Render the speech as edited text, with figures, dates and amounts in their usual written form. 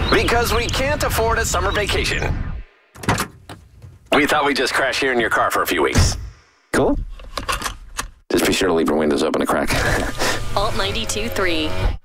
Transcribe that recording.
Because we can't afford a summer vacation. We thought we'd just crash here in your car for a few weeks. Cool? Just be sure to leave your windows open a crack. Alt 92.3.